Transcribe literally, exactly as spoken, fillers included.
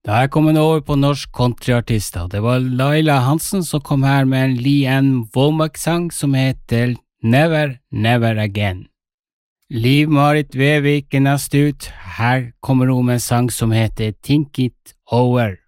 Da er jeg kommet over på norsk countryartister. Det var Laila Hansen som kom her med en Leanne Womack-sang som heter Never, Never Again. Liv-Marit Vevik er nest ut. Her kommer hun med en sang som heter Think It Over.